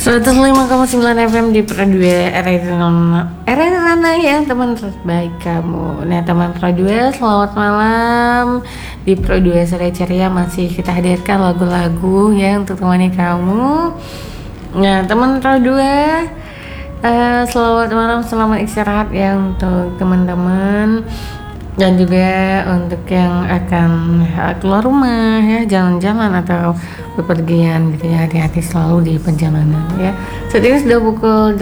105,9 FM di Pradua Rana ya teman terbaik kamu. Nah teman Pradua, selamat malam. Di Pradua Sore Ceria masih kita hadirkan lagu-lagu ya untuk temani kamu. Nah teman Pradua, selamat malam, selamat istirahat ya untuk teman-teman. Dan juga untuk yang akan keluar rumah ya, jalan-jalan atau bepergian gitu ya, hati-hati selalu di perjalanan ya. Saat ini sudah pukul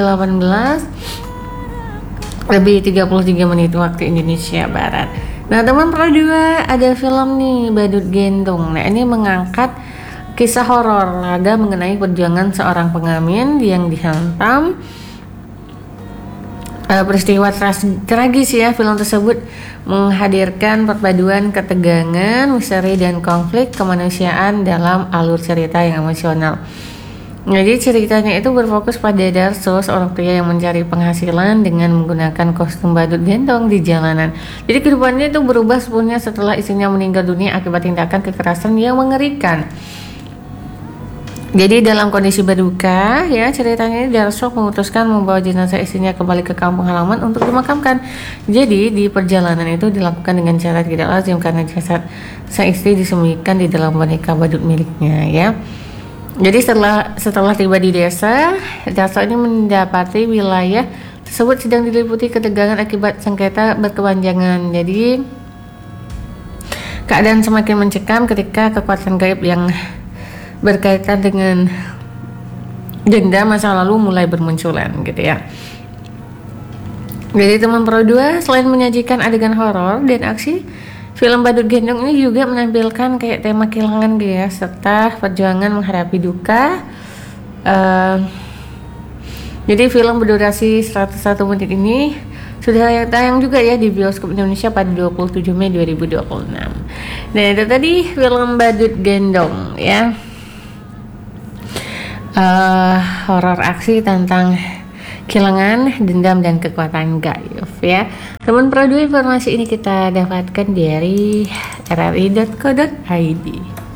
18 lebih 33 menit waktu Indonesia Barat. Nah teman Pradua, ada film nih Badut Gendong. Nah ini mengangkat kisah horor laga mengenai perjuangan seorang pengamen yang dihantam peristiwa tragis ya. Film tersebut menghadirkan perpaduan ketegangan, misteri dan konflik kemanusiaan dalam alur cerita yang emosional. Jadi ceritanya itu berfokus pada Darso, seorang pria yang mencari penghasilan dengan menggunakan kostum badut gendong di jalanan. Jadi kehidupannya itu berubah sepenuhnya setelah istrinya meninggal dunia akibat tindakan kekerasan yang mengerikan. Jadi dalam kondisi berduka ya, ceritanya ini Darso memutuskan membawa jenazah istrinya kembali ke kampung halaman untuk dimakamkan. Jadi di perjalanan itu dilakukan dengan cara tidak lazim karena jasad sang istri disembunyikan di dalam boneka badut miliknya ya. Jadi setelah tiba di desa, Darso ini mendapati wilayah tersebut sedang diliputi ketegangan akibat sengketa berkepanjangan. Jadi keadaan semakin mencekam ketika kekuatan gaib yang berkaitan dengan dendam masa lalu mulai bermunculan gitu ya. Jadi teman Pradua, selain menyajikan adegan horor dan aksi, film Badut Gendong ini juga menampilkan kayak tema kehilangan gitu ya, serta perjuangan menghadapi duka. Jadi film berdurasi 101 menit ini sudah tayang juga ya di bioskop Indonesia pada 27 Mei 2026. Nah itu tadi film Badut Gendong ya. Horor aksi tentang kehilangan, dendam dan kekuatan gaib ya. Teman Pradua, informasi ini kita dapatkan dari rri.co.id.